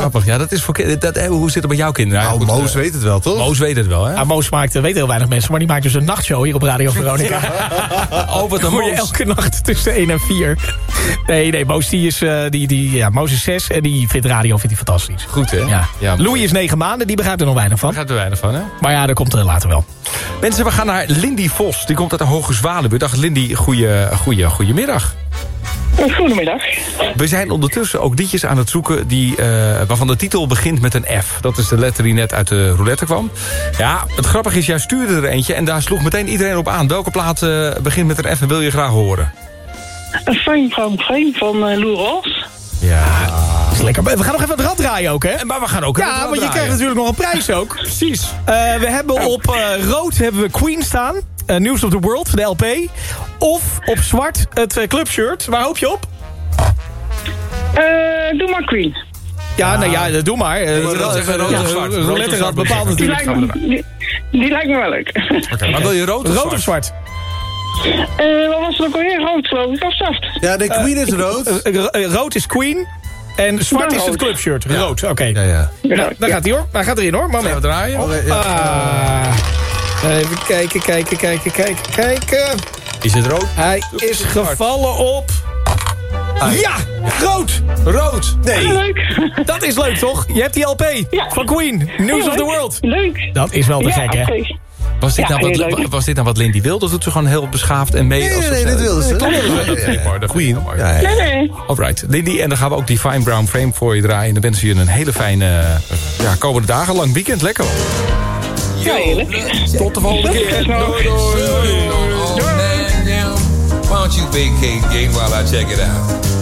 grappig. Ja, dat is voor hoe zit het bij jouw kinderen? Nou, Moos weet het wel, toch? Moos weet het wel, hè? Ja, Moos weten heel weinig mensen, maar die maakt dus een nachtshow hier op Radio Veronica. Wat een hoor je elke nacht tussen 1 en 4. Nee, Moos, Moos is 6 en die vindt radio hij fantastisch. Goed, hè? Ja. Louis is 9 maanden, die begrijpt er nog weinig van. Daar gaat er weinig van, hè? Maar ja, dat komt er later wel. Mensen, we gaan naar Lindy Vos. Die komt uit de Hoge Zwaluwe. Dag Lindy, goedemiddag. Goedemiddag. We zijn ondertussen ook liedjes aan het zoeken waarvan de titel begint met een F. Dat is de letter die net uit de roulette kwam. Ja, het grappige is, jij stuurde er eentje en daar sloeg meteen iedereen op aan. Welke plaat begint met een F en wil je graag horen? Fame from Fame van Lou Rawls. Ja, dat is lekker. We gaan nog even het rad draaien ook, hè? Maar we gaan ook ja, want je krijgt natuurlijk nog een prijs ook. Precies. We hebben op rood hebben we Queen staan. News of the World, de LP. Of op zwart het clubshirt. Waar hoop je op? Doe maar Queen. Ja, nou ja, doe maar. Roulette bepaalt natuurlijk. Die lijkt me wel leuk. Oké, maar wil je rood of zwart? Wat was het ook alweer? Rood, geloof ik, of zacht? Ja, de Queen is rood. Rood is Queen. En zwart is het clubshirt. Rood, oké. Ja. Nou, daar gaat hij hoor. Hij gaat erin hoor. Moment. Gaan we draaien? Even kijken. Is het rood? Hij is gevallen op... Ja, rood. Nee. Leuk. Dat is leuk, toch? Je hebt die LP van Queen. News of the World. Leuk. Dat is wel te gek, hè? Okay. Was dit nou wat Lindy wilde? Of doet ze gewoon heel beschaafd en mee? Nee, dit wilde ze. De Queen. Nee. Alright, Lindy. En dan gaan we ook die Fine Brown Frame voor je draaien. En dan wensen je een hele fijne komende dagen. Lang weekend. Lekker. Ja, heerlijk. Tot de volgende keer. Doei. Why don't you vacate, gang, while I check it out?